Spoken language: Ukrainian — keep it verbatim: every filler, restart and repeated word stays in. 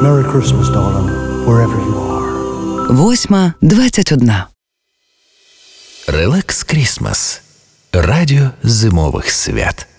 Merry Christmas, darling, wherever you are. Восьма двадцять одна. Релакс Крісмас. Радіо зимових свят.